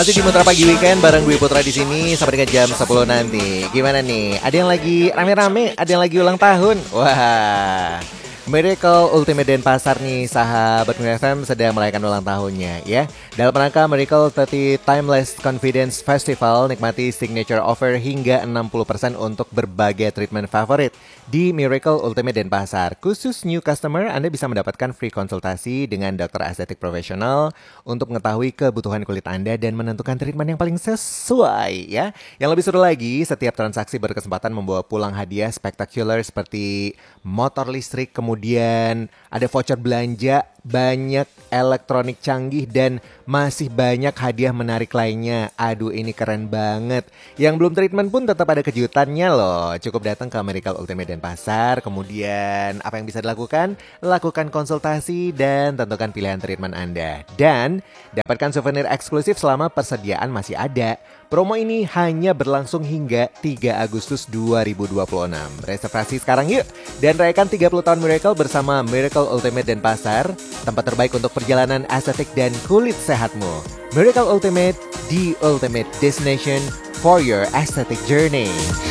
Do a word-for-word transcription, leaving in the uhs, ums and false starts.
Masih di Mutra Pagi Weekend bareng Dwi Putra di sini sampai dengan jam sepuluh nanti. Gimana nih? Ada yang lagi rame-rame, ada yang lagi ulang tahun. Wah. Miracle Ultimate Denpasar nih sahabat Mutra F M sedang merayakan ulang tahunnya ya. Dalam rangka Miracle tiga puluh Timeless Confidence Festival, nikmati signature offer hingga enam puluh persen untuk berbagai treatment favorit di Miracle Ultimate Denpasar. Khusus new customer, Anda bisa mendapatkan free konsultasi dengan dokter estetik profesional untuk mengetahui kebutuhan kulit Anda dan menentukan treatment yang paling sesuai ya. Yang lebih seru lagi, setiap transaksi berkesempatan membawa pulang hadiah spektakuler seperti motor listrik, kemudian ada voucher belanja, banyak elektronik canggih, dan masih banyak hadiah menarik lainnya. Aduh, ini keren banget. Yang belum treatment pun tetap ada kejutannya loh. Cukup datang ke Miracle Ultimate Denpasar. Kemudian apa yang bisa dilakukan? Lakukan konsultasi dan tentukan pilihan treatment Anda. Dan dapatkan souvenir eksklusif selama persediaan masih ada. Promo ini hanya berlangsung hingga tiga Agustus dua ribu dua puluh enam. Reservasi sekarang yuk dan rayakan tiga puluh tahun Miracle bersama Miracle Ultimate Denpasar, tempat terbaik untuk perjalanan estetik dan kulit sehatmu. Miracle Ultimate, the ultimate destination for your aesthetic journey.